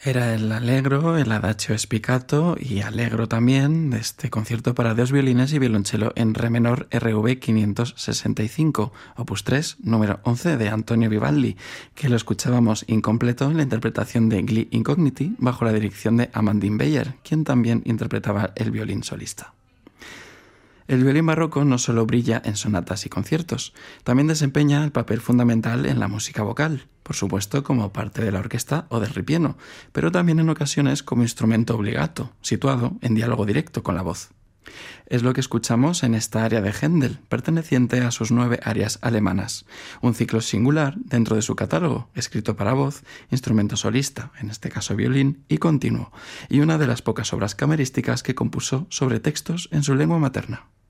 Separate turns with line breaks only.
Era el Allegro, el Adagio Spiccato y Allegro también de este concierto para dos violines y violonchelo en re menor RV 565, opus 3, número 11 de Antonio Vivaldi, que lo escuchábamos incompleto en la interpretación de Gli Incogniti bajo la dirección de Amandine Beyer, quien también interpretaba el violín solista. El violín barroco no solo brilla en sonatas y conciertos, también desempeña el papel fundamental en la música vocal, por supuesto como parte de la orquesta o del ripieno, pero también en ocasiones como instrumento obligato, situado en diálogo directo con la voz. Es lo que escuchamos en esta aria de Händel, perteneciente a sus 9 arias alemanas, un ciclo singular dentro de su catálogo, escrito para voz, instrumento solista, en este caso violín, y continuo, y una de las pocas obras camerísticas que compuso sobre textos en su lengua materna.